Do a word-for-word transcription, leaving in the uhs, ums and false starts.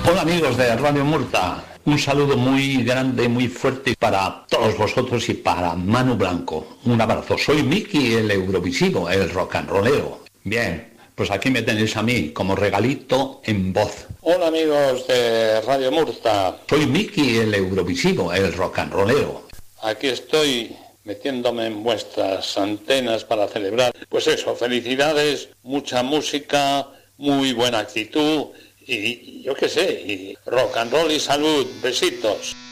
Hola amigos de Radio Murta, un saludo muy grande, muy fuerte para todos vosotros y para Manu Blanco. Un abrazo, soy Miki el Eurovisivo, el rock and rollero. Bien, pues aquí me tenéis a mí como regalito en voz. Hola amigos de Radio Murta. Soy Miki el Eurovisivo, el rock and rollero. Aquí estoy metiéndome en vuestras antenas para celebrar, pues eso, felicidades, mucha música, muy buena actitud y yo qué sé, y rock and roll y salud. Besitos.